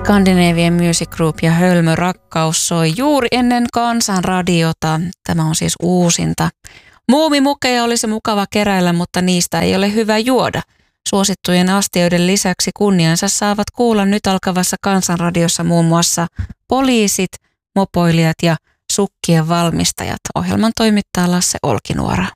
Scandinavian Music Group ja Hölmö Rakkaus soi juuri ennen Kansanradiota. Tämä on siis uusinta. Muumimukeja olisi mukava keräillä, mutta niistä ei ole hyvä juoda. Suosittujen astioiden lisäksi kunniansa saavat kuulla nyt alkavassa Kansanradiossa muun muassa poliisit, mopoilijat ja sukkien valmistajat. Ohjelman toimittaa Lasse Olkinuora.